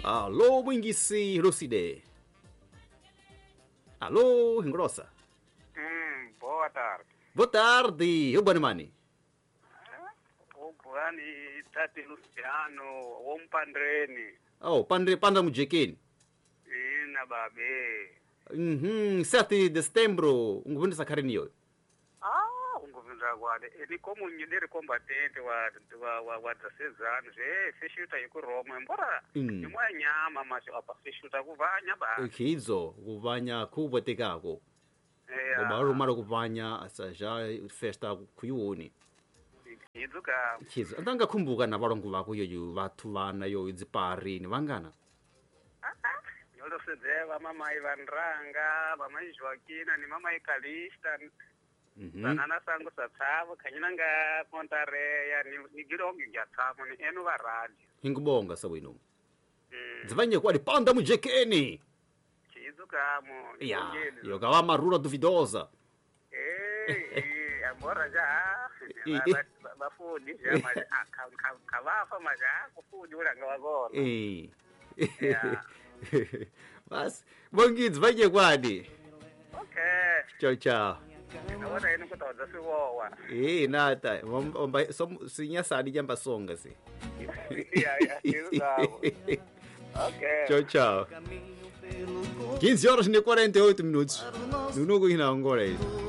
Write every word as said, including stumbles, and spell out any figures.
Alô, Mwingisi Ruside. Alô, Engrossa. Hum, boa tarde. Boa tarde. O Banimani. O Bwani Tati Luciano, o Mpandreni. Oh, Pandre Panda Mujekeni. Ina babe. Mhm, sete de setembro, nguvunda sakarinio. Ah, unguvunda kwade. Ni como nyidere combatente wa wa wa wa dezesseis je feshuta yuko Roma. Mbora Mm. ni mwa nyama macho apa feshuta kuvanya ba. Khizo kuvanya kubotekako. Eh. Ngoba rumaro kuvanya asaja festa kuyuni. Izuka. Khizo. Andanga khumbuka nabalongo bako yoyo bathu bana yo izipari ni vangana. Yolo sedzeva mama Ivanranga, mama Joaquina ni mama Ikalista. Mhm. Sanana sangu satsavo kanyinanga kontareya ni ni girongi ngiyatsamo ni enu varadi. Ngibonga sawino. Mm. Dzivanye kwali Panda Mujekeni. Chizuka mo. Ya, yo kawa marura duvidosa. Eh, eh, amora ja. Eh. Bafudi ja ma kavafa maja kufudi ula ngawagona. Eh. Yeah. Bas, bongi dzivanye kwadi. Okay. Ciao ciao. Awona enu kutodza siwowa. Eh, nata, omba som sinyasani jamba songa si. Yeah, yeah, chizuka. Okay. Ciao ciao. quinze horas e quarenta e oito minutos. No Nugo Ina Angola.